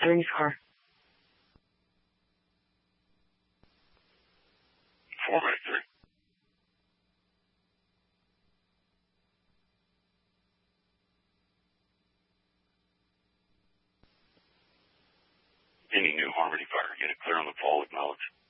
Attorney's car. 493. Any New Harmony fire, get it clear on the pole, acknowledge.